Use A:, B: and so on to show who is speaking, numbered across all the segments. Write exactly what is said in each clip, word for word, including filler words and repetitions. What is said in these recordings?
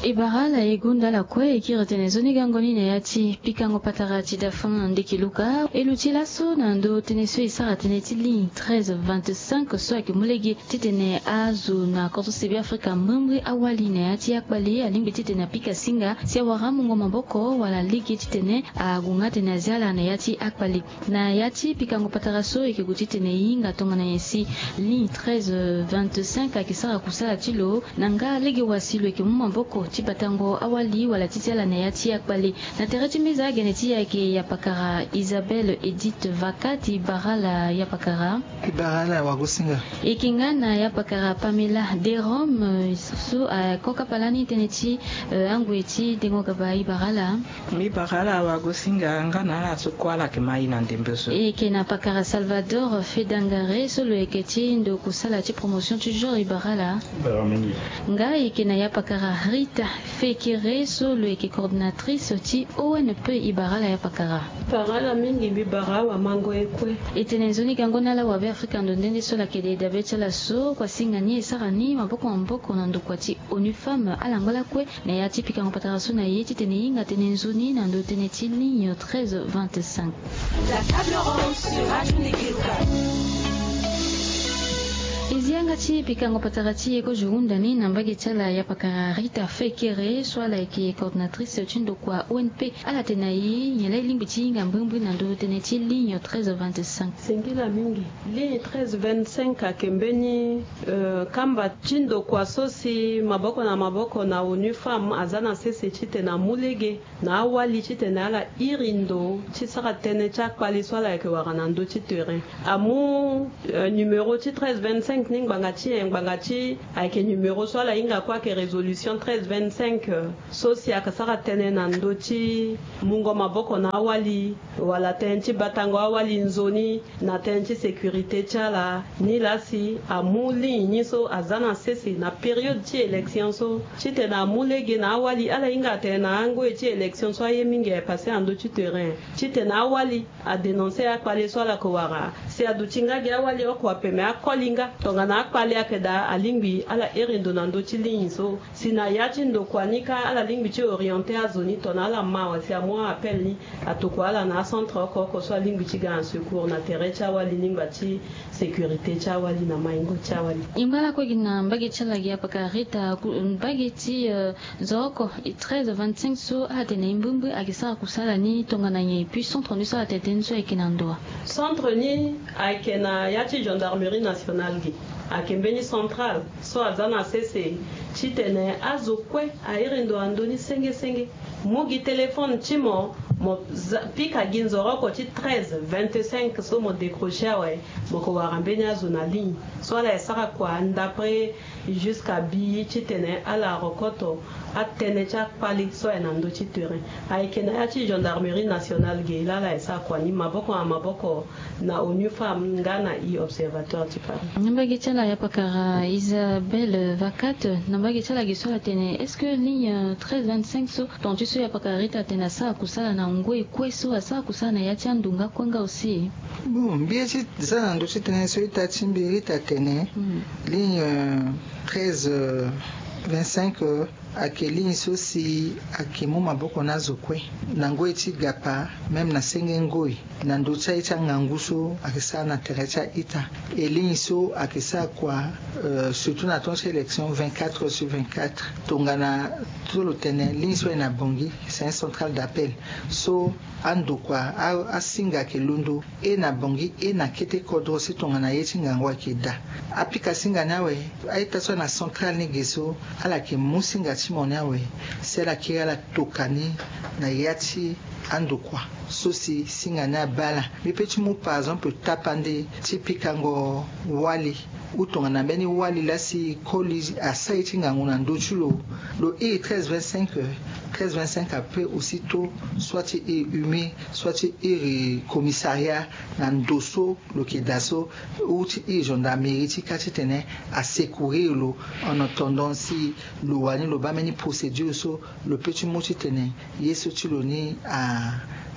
A: Ibarala igunda la kwe ikirete zoni gangoni na yati pikango patarati dafan ndekiluka elutila so nando teneso isara teneti ligne treize vingt-cinq so akimulegi titene azu na koto sebi Afrika mbembri awali na yati akbali alimbi titene pika singa sia waramu ngoma boko wala ligi titene agungate na ziala na yati akbali na yati pikango pataraso ikiguti tene inga tonga na yesi ligne treize vingt-cinq akisara kusala tilo nanga legi wasilo ikimuma boko tibatango awali wala titiala na yati akbali na tereti miza geneti yake yapakara Isabelle Edith Vakati Barala yapakara
B: Barala wagusinga
A: ikingana yapakara Pamela de Rome so uh, koka palani teneti uh, angweti dengo gabai Barala
C: mi Barala wagusinga ngana la sokwala kemai na ndembeso
A: ikena pakara Salvador Fedangare solo eketi ndo kusala ti promotion toujours Barala nga ikena yapakara Rita Fekere solo eke coordinatrice ti O N P Ibarala yapakara
D: Barala mingi bibara wa mango ekwe
A: etenezoni gangona la wabe Afrika ndondende sola kede dabecha la so kwa singani esarani maboko maboko na ndokwati ONU Femmes alangola kwe na yati pika ngopatara so na yeti tene inga tenezoni na ndo teneti ligne treize vingt-cinq.
E: La table ronde sur Radio Nekiluka.
A: Izianga ti pikango patarati eko jurundani na mbage tala ya pakara Rita Fekere swala eke coordinatrice chindo kwa O N P ala tenai nyela limbi ti nga mbumbu na ndo teneti ligne treize vingt-cinq.
D: Singila mingi ligne treize vingt-cinq akembeni uh, kamba chindo kwa sosi maboko na maboko na ONU Femmes azana sese chite na mulege na awali chite na ala irindo chisaka tene chak pali swala eke warana ndo chitere amu uh, numero ti treize vingt-cinq ning bangati bangati avec numéro soit la inga quoi que résolution treize vingt-cinq sosi akasara tene na ndoti mungo maboko na awali wala tenti batango awali nzoni na tenti sécurité chala ni lasi amuli niso azana sesi na période ti élection so chite na mulege na awali ala inga tena ango ti élection so yeminge passé en ndoti terrain chite na awali a dénoncer akpale so la kowara si adutinga ga awali okwa peme akolinga tonga na akpale akeda alingbi ala erindo na ndoti ligne so sina yati ndo kwanika ala lingbi ti orienté a zoni tona ala mawa si a moi appel ni atoko ala na centre ko ko so lingbi ti ga en secours na terrain cha wali lingba ti sécurité cha wali na maingo cha wali
A: imbala ko gina mbage chala ya pakarita mbage ti uh, zoko treize vingt-cinq so atene imbumbu akisa kusala ni tonga na nye puis centre ni so ateten so ekinandoa
D: centre ni akena yati gendarmerie nationale gi akembeni central so azana sese chitene azokwe airindo andoni senge senge mugi téléphone chimo mo pika ginzoro ko ti treize vingt-cinq so mo décrocher ouais mo ko warambeni azona ligne so la sara kwa d'après jusqu'à bi chitene ala rokoto atene cha pali so na ndo ti terrain aikena ya ti gendarmerie nationale ge la la sa kwa ni maboko a maboko na ONU Femmes ngana i observatoire ti pa
A: mbage chala ya pakara Isabelle Vakate mbage chala ge so atene est-ce que ligne treize vingt-cinq so ton tu so ya pakarita tena sa kusala na ngwe kweso asa kusala na ya ndunga kwanga aussi
B: bon bien si ça ndo tene so ita timbiri ta tene ligne treize vingt-cinq akeli sosi akimu maboko nazo kwe nango eti gapa même na senge ngoi na ndocha ita nganguso akisa na terecha ita eli so akisa kwa uh, surtout na tonche élection vingt-quatre sur vingt-quatre tongana tout le tene linso na bongi c'est un central d'appel so ando kwa asinga kelundo e na bongi e na kete kodro si tongana yeti ngangwa kida apika singa nawe aita so na central ni geso ala ke musinga Moniawe c'est la qui a la tokani na yati andokwa sosi singana bala mi petit mot par exemple tapande tipikango wali utonga na beni wali la si koli a saiti nganguna ndochulo le e treize vingt-cinq treize vingt-cinq après aussitôt soit et humain soit et commissariat na ndoso le kedaso ou et gendarmerie ti katitene à secourir lo en attendant si le wani lo ba meni procédure so le petit mot titene yeso tiloni à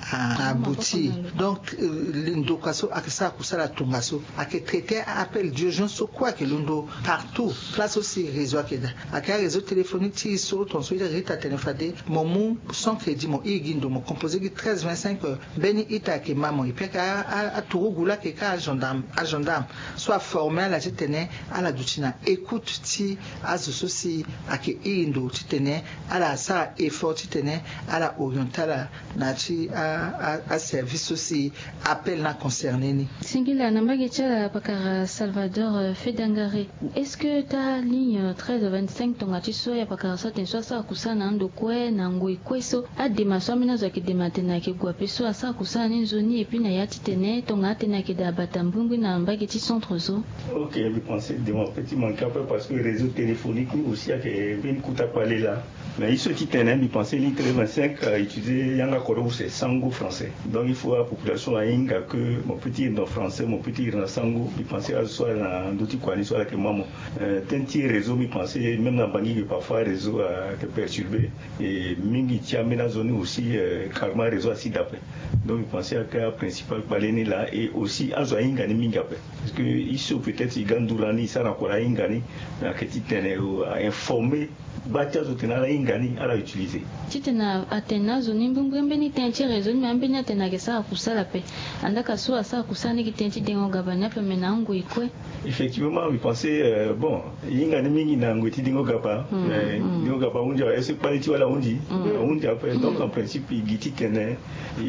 B: abouti. Donc lindo kwaso akisa kusala tungaso ake traité appel d'urgence so quoi que lundo partout place aussi réseau akeda aka réseau téléphonique ti so ton so ida rita téléphone momu sans crédit mo igindo mo composé de treize vingt-cinq beni ita ke mamo ipeka a turugula ke ka gendarme a gendarme soit formé à la tene à la dutina écoute ti azo sosi ake indo ti tene à la sa effort ti tene à la orientale na ti a a service aussi appel na concerné ni
A: singila nambage chala pakara Salvador Fedangare. Est-ce que ta ligne treize vingt-cinq tonga ti so ya pakara sa ten so sa kusana ndo kwe na ngoi kweso adema so amina zo ke dematena ke gwa peso asa kusana ni zoni et puis na yati tene tonga tena ke da batambungu na mbage ti centre zo.
F: OK, je pensais de mon petit manque un peu parce que le réseau téléphonique aussi a que ben kuta parler là. Mais il se dit tene je pensais ligne treize vingt-cinq utiliser yanga koro c'est sango français. Donc il faut la population à inga que mon petit dans français mon petit dans sango je pensais à soit dans d'autres quoi ni soit que moi euh tenti réseau je pensais même dans bangi parfois réseau à que perturbé et mingi tia mena zone aussi carrément réseau assis d'après. Donc je pensais à que principal baleni là et aussi à zo inga ni mingi après parce que ici peut-être il gandulani ça na ko la inga ni na que ti tene informer batia zo tena la inga ni ala utiliser
A: titena atena zo nimbungu mbeni tenti réseau ni mbeni atena ke sa kusala pe andaka so asa kusani ki tenti dengo gabana pe mena ngo ikwe.
F: Effectivement je pensais euh, bon inga ni mingi na ngo ti dengo gaba mais dengo gaba unja est-ce que pas ti wala unji unja après donc en principe il giti tene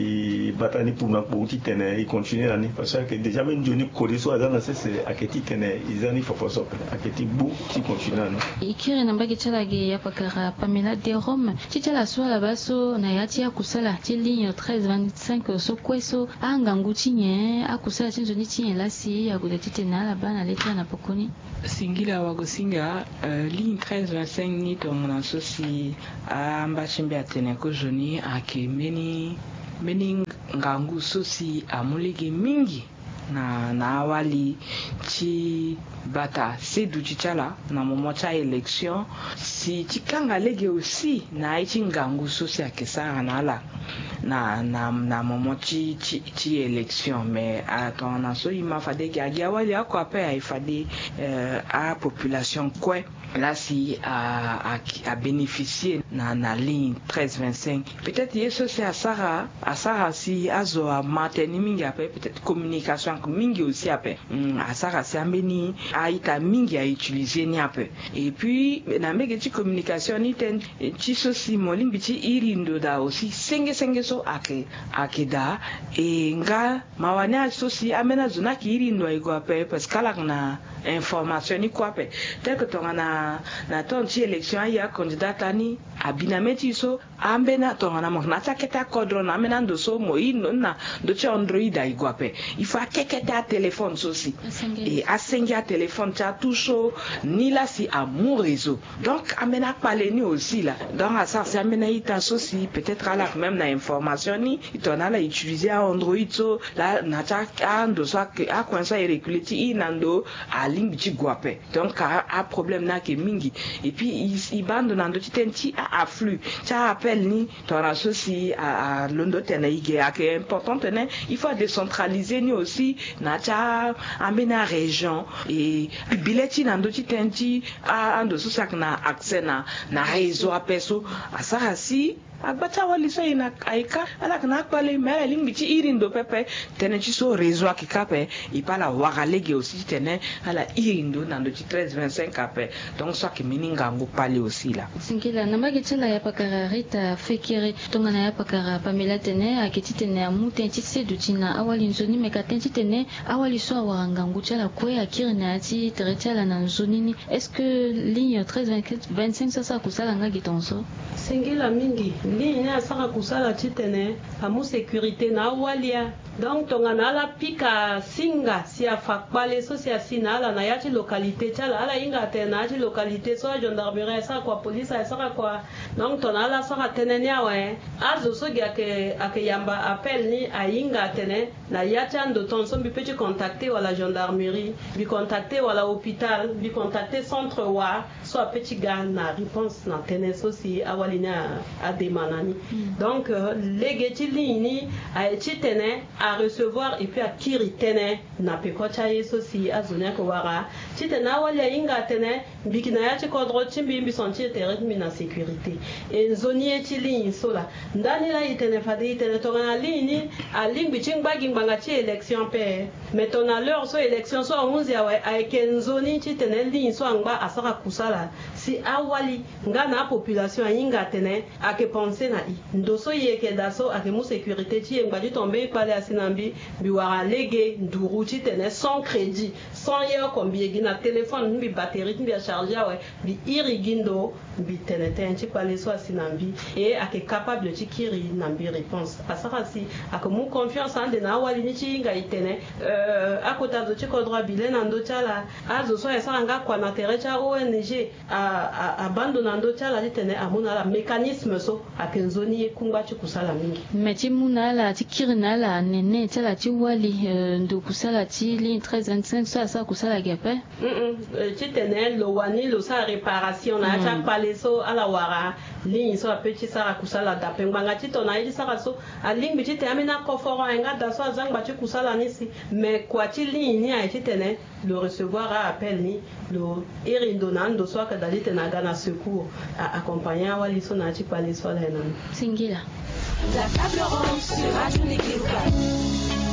F: et batani pour na pour ti tene il continue ani parce que déjà même joni kodi so azana c'est aketi tene izani fofoso aketi bu ti continue ani
A: ikire namba ke chala ge ya pakara Pamela de Rome ti chala so la baso na yati ya kusala ti ligne treize vingt-cinq so kweso anga nguti nye akusala ti zoni ti la si ya go de titena la bana letra na pokoni
C: singila wa gosinga uh, ligne treize vingt-cinq ni tongana so si amba chimbe atene ko joni ake meni meni ngangu so si amulege mingi na na awali ti bata sedu chichala na momo cha election si chikanga lege aussi na ichi ngangu so si akesa na la na na na momo chi chi chi election mais attends na so ima fade ki agi awali ako ape ai fade euh, a population kwe là si à à à bénéficier na na ligne treize vingt-cinq peut-être yeso c'est à Sarah à Sarah si azo a maintenir mingi après peut-être communication mingi aussi après à Sarah c'est ameni a ita mingi à utiliser ni après et puis na mege ti communication ni ten ti so si molimbi ti irindo da aussi senge senge so ake akeda et nga mawana so si amena zona ki irindo iko après parce que la na information ni quoi après tel que ton na na tonti élection ya candidat ani abinameti so ambena tongana mo na taketa kodro na mena ndo so mo ino na do ti android ai gwape il faut keketa téléphone so si et asenga téléphone cha tout chaud ni là si à mon réseau donc amena parler ni aussi là donc à ça c'est amena ita so si peut-être là même na information ni itona la utiliser android so là na ta ando so a kwanza reculer ti inando a ligne ti gwape donc a problème na mingi et puis il bande dans d'autres tenti à afflux ça appelle ni ton associé à à londo tenaïge à que important tenait il faut décentraliser ni aussi na cha amena région et bileti dans d'autres tenti à ando so sak na accès na na réseau à peso à ça si agbata wali so ina aika ala kana kwale mala lingi ti irindo pepe tene ci so réseau akikape ipala wagalege aussi tene ala irindo nando ci treize vingt-cinq ape donc ça que mininga ngo pale aussi là
A: singila nambage tela ya pakara Rita Fekere tongana ya pakara Pamela tene akiti tene amute ti sedu tina awali nzoni mekatenti tene awali so waranga nguchala kwe akiri na ti teretala na nzoni est-ce que ligne treize vingt-cinq ça ça kusala ngaki tonso
D: singila mingi ligne ya saka kusala chitene amu sécurité na walia donc tongana la pika singa si afakpale so si asina ala na yati localité chala ala inga tena yati localité so gendarmerie sa kwa police sa kwa donc tonala saka tene ni awe azo so gi ake ake yamba appel ni a inga tene la yachan de ton son bi peut contacter à la gendarmerie bi contacter à l'hôpital bi contacter centre wa soit petit gars na réponse na tenes aussi awalina a demanani donc legeti lini a etitene à recevoir et puis à kiri tene na pe ko chaye aussi a zonia ko wara titena wala inga tene bikina ya ci kodro chimbi bi sentir terre mi na sécurité et zoni etili sola ndani la itene fadi itene to na lini a limbi chingba gimbanga ci élection pe mettons à l'heure so élection so onze ya a kenzoni titene lini so anga asaka kusala si awali ngana population inga tene a ke penser na i ndoso yeke daso a ke mu sécurité ci ngba tomber pale asinambi bi wara lege nduru titene sans crédit sans yo combien gina téléphone bi batterie bi a charger ouais bi irigindo bi teneten ci pale so asinambi et a ke capable ci kiri nambi réponse asaka si a ke mu confiance en de na wali ni ci nga itene euh akota zo ci ko droit bilen ando chala azo so esa nga kwa na terecha O N G a abandona ndo chala itene amuna la mécanisme so a ke nzoni kumba ci kusala mingi
A: meti muna la ci kiri na la nene chala ci wali ndo kusala ci ligne treize vingt-cinq so asa kusala gepe
D: mm ci tene lo wani lo sa réparation na cha pale so ala wara ligne so petit sa kusala da penganga ci tona yi sa so a ligne bi ci te amina ko foro nga da so azanga ci kusala nisi mais kwa ci ligne ni a ci tene le recevoir a appel ni lo irindonando so ka dalite na gana secours a accompagner wali so na ci pale so la nan
A: singila
E: La table ronde sur Radio Nékiluka.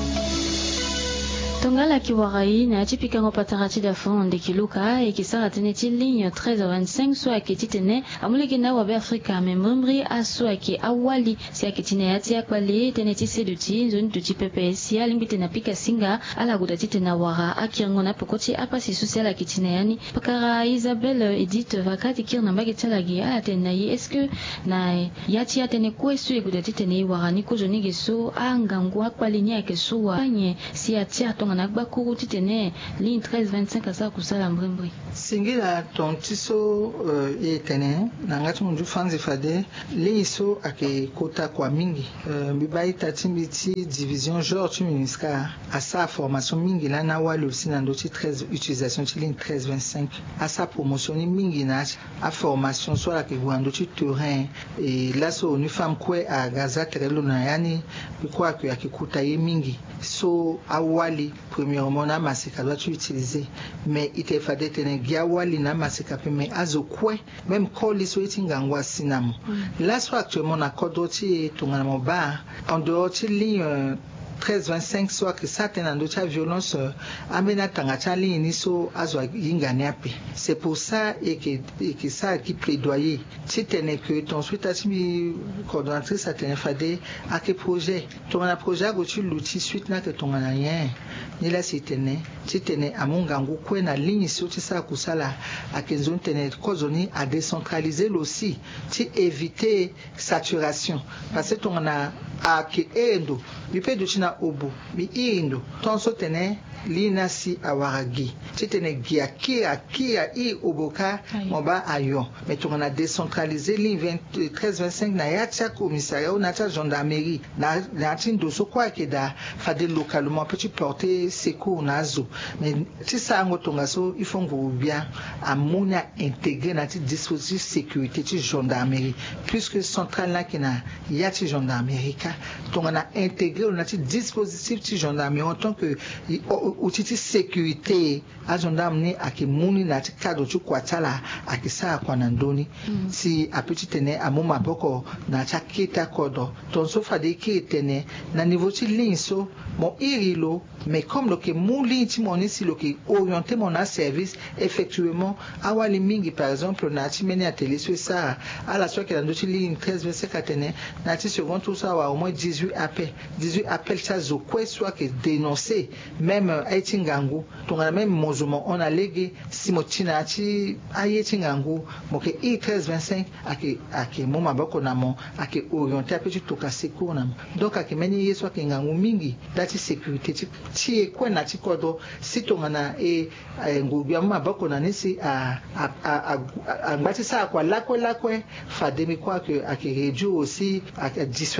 A: Tongala kiwarai na chipika ngopatarati da fond de kiluka e kisara teneti ligne treize vingt-cinq so akititene amulege na wabe Afrika membrri aso aki awali si akitine yati akwali teneti seduti zoni tuti P P S ya limbite na pika singa ala gudatite na wara akirngo na pokoti apasi social akitine yani pakara Isabelle Edith vakati kirna mbagitsalagi ala tenayi est-ce que na yati atene kwesu e gudatite ne wara ni ko joni geso angangu akwali ni akeso wanye si ati atonga na bakuru titene ligne treize vingt-cinq asa kusala mbrembri
B: singila ton tiso uh, etene na ngati mundu fanzi fade ligne so ake kota kwa mingi uh, bibai tatimbiti division Georges Muniska asa formation mingi la na wali aussi na ndoti treize utilisation de ligne treize vingt-cinq asa promotion mingi na a formation so ake gwandoti terrain et là so une femme kwe a gaza terelo na yani bikwa ke akikuta ye mingi so awali premièrement na masika doit utiliser mais il fallait tenir giawali na masika pe mais azokwe même koli so itingangwa sinamo là so actuellement na kodoti tongana moba en dehors de ligne treize vingt-cinq soit que ça tena ndo cha violence amena tanga cha ligne so azwa yingane ape c'est pour ça et que et que ça qui plaidoyer si tenait que ton suite asimi coordonnatrice ça tenait fade à quel projet ton na projet go tu l'outil suite na que ton na rien ni la si tenait si tenait à mongangu kwe na ligne so ti ça kusala à que zone tenait kozoni à décentraliser aussi ti éviter saturation parce que ton na a que endo bi pe do china obo bi indo ton so tene lina si awaragi titene gia kia kia i oboka moba ayo mais tu on a décentralisé ligne treize vingt-cinq na yacha commissariat ou na ta gendarmerie na na tindo so kwa ke da fade localement petit porter secours nazo mais ti ça ngotonga so il faut ngo bien amuna intégrer na ti dispositif sécurité ti gendarmerie puisque centrale là qui na yachi gendarmerie donc on a intégré on a ti dispositif ti gendarmerie en tant que outil de sécurité à gendarmerie à qui mouni na ti cadre tu kwatala à qui ça kwa nandoni si a petit tene a moma boko na cha kita kodo ton so fa de ki tene na niveau ti ligne so mon irilo mais comme le que mon ligne ti mon ici le qui orienté mon service effectivement awali mingi par exemple na ti meni atelier sur ça à la soit que dans ti ligne treize vingt-cinq tene na ti second tout ça au moins dix-huit appels dix-huit appels ça zo quoi soit que dénoncer même aitingangu tongana même mozumo on a légué simotina ti ayetingangu moke i treize vingt-cinq ake ake moma bako na mo ake orienté petit toka secours na donc ake meni yeso ake ngangu mingi dati sécurité ti ti ko na ti kodo si tongana e ngubi moma bako na nisi a a a ngati sa kwa lakwe lakwe fademi kwa que ake réduire aussi ake dissuader ton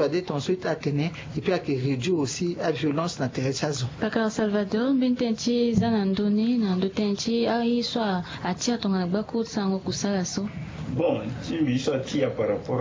B: so ita tene et puis ake réduire aussi la violence na teresa zo
A: Paka Salvador bintenti zanandoni na ndotenti ai swa atia tonga bako sango kusala so.
F: Bon, si je suis par rapport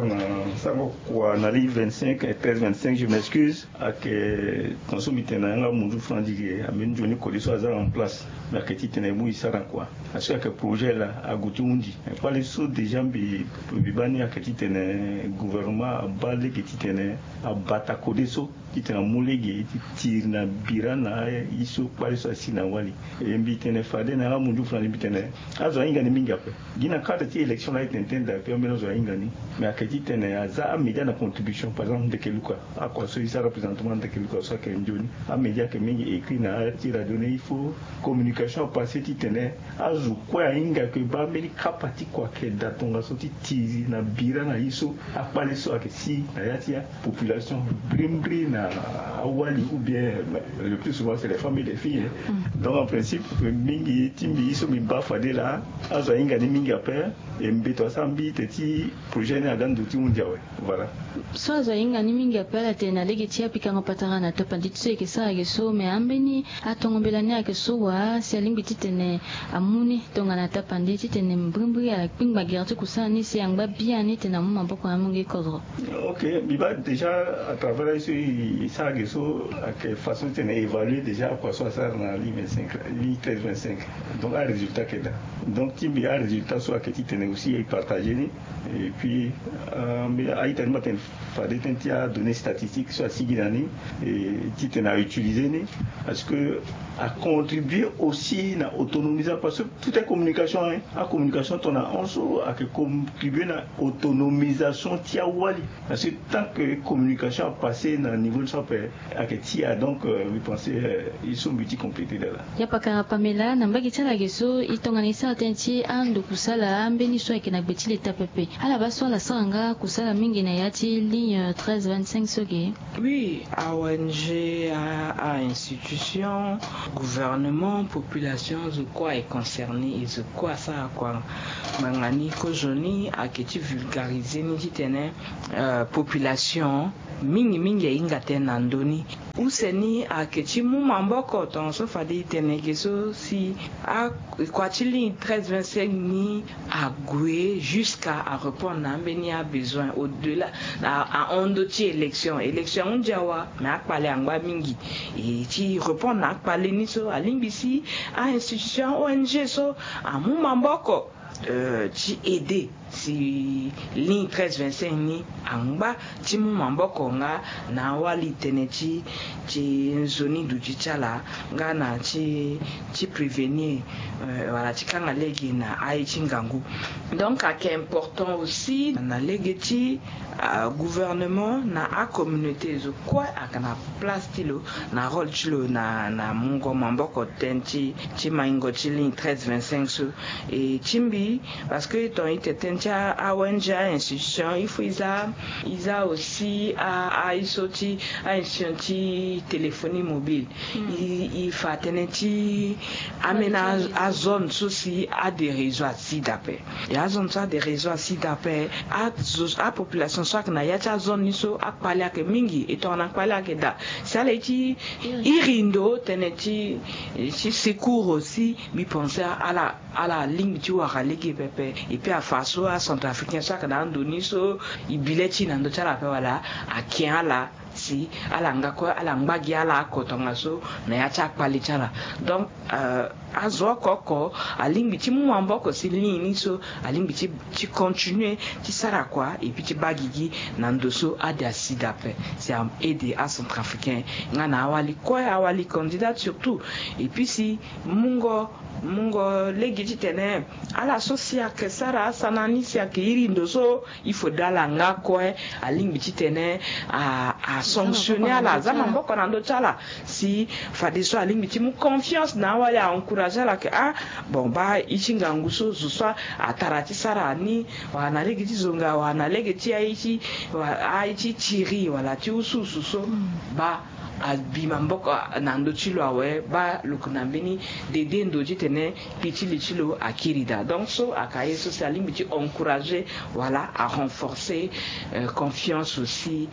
F: à la vingt-cinq et treize vingt-cinq, je m'excuse à que consommateur n'a pas franchi à mener Johnny Colisso en place, mais que tu tenais mouille ça quoi. Parce que projet là à Goutundi, pas les sous des gens bi bibani à que tu tenais gouvernement à balé que tu tenais à Batakodeso, tu tenais moulégé, tu tires na birana, ils sont pas les sous sinawali. Et mbi tenais fadé n'a pas mouillé franchi mbi tenais. Azo inga ni minga pe. Gina carte ti élection là intende pia menos ingani mais akati tene aza media na contribution par exemple de Keluka à quoi ce ça représentement de Keluka ça que njoni a media que mingi écrit na tira donner il faut communication passer ti tene azu kwa inga que ba meli kapati kwa que datonga soti tizi na bira na iso apale so que si na yatia population brimbri na awali ou bien le plus souvent c'est les femmes et les filles mm. Donc en principe mingi timbi iso mi bafade là azu inga ni mingi après et mbito sambi teti projet na dan duti mundiawe voilà
A: so za inga ni mingi apela tena legi tia pika ngopatara na topa ditse ke sa ke so me ambeni atongombela ne ke so wa si alimbi titene amuni tonga na tapa nditi tene mbrimbi ya pingba gerti kusani si angba biani tena mu maboko amungi kodro.
F: OK biba déjà à travers ce ça ke so à quelle façon tene évaluer déjà à quoi soit ça na li vingt-cinq li treize vingt-cinq donc un résultat que là donc timbi un résultat soit que tene aussi partagé et puis euh, mais a été matin fallait tenir donner statistiques sur Sigilani et titena à utiliser parce que à contribuer aussi à autonomiser parce que toute est communication hein à communication ton a on à que contribuer à autonomisation tia wali parce que tant que communication a passé dans niveau de ça à que tia donc vous pensez ils sont multi complétés là
A: ya paka Pamela na mbaki tsala geso itonganisa tenti ando kusala ambeni so ekena betile tapepe ala baso la sanga kusala mingi na yati ligne treize vingt-cinq soge.
C: Oui, A O N G, à, à institution, gouvernement, population, de quoi est concerné et de quoi ça quoi mangani kojoni a que tu vulgariser ni titene euh, population mingi mingi inga tena ndoni useni a que tu mu mamboko ton so fadi tene keso si a quoi tu ligne treize vingt-cinq ni a goué jusqu'à à répondre na mbeni a besoin au-delà à à ondoti élection élection unjawa mais a parler angba mingi et tu répondre na parler ni so a limbisi à institution O N G so a mu mamboko euh tu aider si ligne treize vingt-cinq ni angba ti mu mamboko nga na wali teneti ti zoni du chala nga na ti ti prévenir euh, voilà ti kanga legi na ai chingangu donc à qui important aussi na legi ti uh, gouvernement na a communauté zo quoi a kana place tilo na rôle tilo na na mungo mamboko tenti ti maingo ti ligne treize vingt-cinq so et timbi parce que ton ite A O N G institution il faut ils a ils a aussi à à isoti à institution téléphonie mobile mm. il il faut teneti aménage à zone souci à des réseaux à sidapé et à zone ça des réseaux à sidapé à à population soit na ya ta zone niso à parler que mingi et on a parlé que da ça les ti irindo teneti si secours aussi mi penser à la à la ligne tu wa ralegi pepe et puis à faso à centrafricain ça que dans doniso ibileti na ndo chala pe wala akiala si alanga ko alanga giala ko tongaso na ya cha pali chala donc euh azo koko alimbi ti mu amboko si lini so alimbi ti ti continuer ti sara quoi et puis ti bagigi na ndoso ada sidape c'est à aider à centrafricain ngana awali ko awali candidat surtout et puis si mungo mungo legi tene ala socia que sara sanani sia que irindo so il faut dalanga ko alimbi ti tene a a sanctionner ala zama mboko na ndo chala si fadiso alimbi ti mu confiance na wali a encourager la que ah bon ba ichinga nguso zuswa atarati sara ni wana legi ti zonga wana legi ti aichi wa aichi tiri wala ti usu suso ba abima mboko na ndo chilo awe ba lukuna beni de dendo jitene pichili chilo akirida. Donc so akaye so c'est limite encourager voilà à renforcer euh, confiance aussi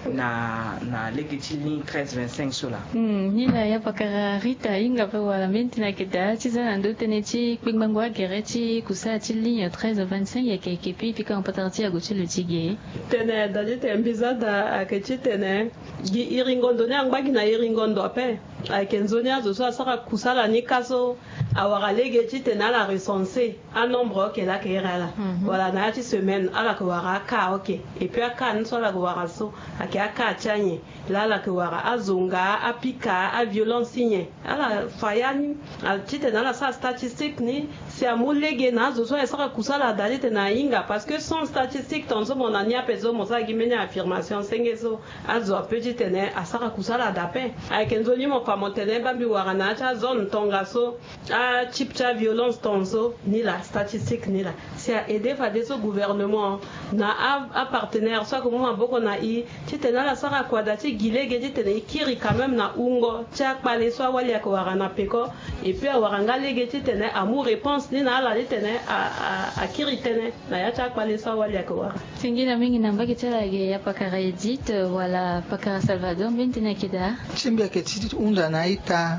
C: na na legiti ligne treize vingt-cinq sola.
A: Mm, nila ya pakara Rita inga pa wala menti na kita chiza na ndo tenechi kwingangwa gerechi kusa chi ligne treize vingt-cinq ya kekepi pika mpatarti ya gochi le tige.
D: Tene dali tembiza da akechi tene gi iringondo ne angbagi na iringondo ape akenzoni azo so asaka kusala ni kaso awara legeti tene ala recenser un nombre que la kerala. Voilà na ti semaine ala ko wara ka ok et puis aka nso la ko wara so ake aka chanye la la ko wara azonga apika a violence signe ala fayani al ti tene ala sa statistique ni c'est à molege na zo so asaka kusala dali tene inga parce que sans statistique tonzo mon ania peso mo sa gimene affirmation sengeso azo petit tene asaka kusala dape akenzoni mo famotene bambi wara na cha zone tongaso a chipcha violence tonzo ni la statistique ni la c'est à aider fa des gouvernement na a, a partenaire soit comme beaucoup na i titena la sara kwadati gilege titena kiri quand même na ungo cha pale soit wali ya wara na peko et puis waranga lege titena amour réponse ni na la titena a a kiri tene na ya cha pale soit wali ya wara
A: singina mingi na mbaki tala ya pakara Edith wala pakara Salvador mbentena kida
B: chimbia ke titi unda na ita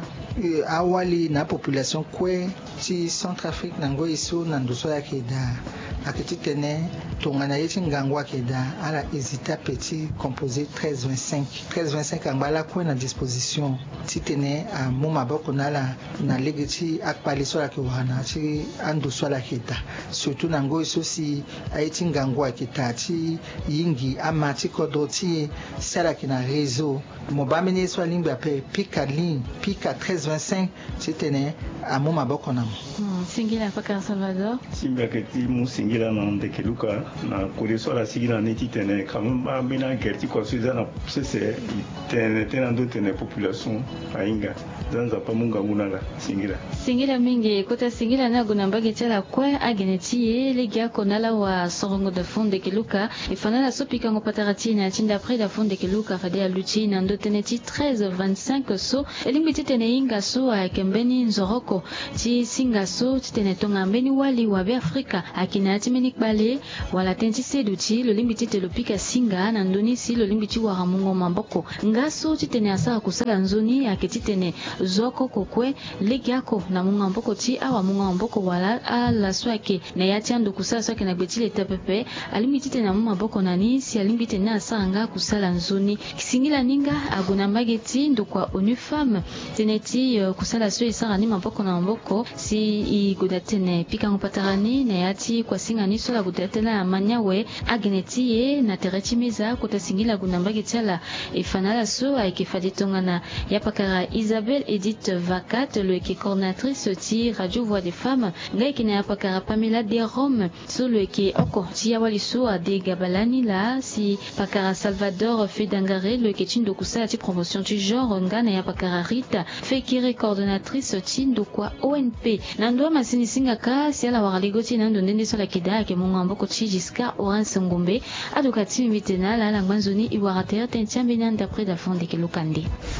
B: awali na population kwe ti Centrafrique nango iso na ndoso ya keda akiti tene tongana yeti ngangwa keda ala hésita petit composé treize vingt-cinq treize vingt-cinq angala kwe na disposition ti tene a moma boko na la na legeti akpali so la kewana ti andoso la keda surtout nango iso si ayeti ngangwa kita ti yingi amati kodro ti sala kina réseau mobamene so lingba pe pika ligne pika treize vingt-cinq c'était à mon maboko na
A: singila pakara Salvador
F: simba keti mu singila na ndekeluka na koleso la singila neti tene kamamba bina gerti kwa suza na sese tene tena ndo tene population ainga zanza pa munga munala singila
A: singila mingi kota singila na gunambage tala kwa ageneti legia konala wa sorongo de fonde keluka ifanana sopika ngopatarati na tinda près da fonde keluka fade ya luchi na ndo teneti treize vingt-cinq so elimbiti tene inga so akembeni nzoroko ti singa so titene tonga mbeni wali wa be Afrika akina timeni kbale wala tenti seduti lo limbiti te lopika singa na ndoni si lo limbiti wa ramungo mamboko ngaso titene asa kusala nzoni aketitene zoko kokwe legiako na munga mboko ti awa munga mboko wala ala swake na yati ando kusala swake na betile tepepe alimbiti te na munga mboko nani si alimbiti na asa nga kusala nzoni kisingila ninga aguna mageti ndo kwa onu femme teneti uh, kusala so isara ni mamboko na mamboko si i gudatene pika ngopatarani na yati kwa singa ni sola gudatena manyawe ageneti ye na tereti meza kota singila gunambage tala ifanala so aikifadi tongana ya pakara Isabelle Edith Vacat le qui coordinatrice ti Radio Voix des Femmes ngai kina ya pakara Pamela de Rome so le qui oko ti ya wali so de gabalani la si pakara Salvador Fedangare le qui tindo kusala ti promotion ti genre ngana ya pakara Rita Fekire coordinatrice ti ndo kwa O N P nando masini singa ka si ala waraligo ti nando ndende so la kida ke monga mboko ti Giscard Orange Ngombe adokati mitena la la ngwanzoni iwaratea tentia benyan d'après da fonde ke lokande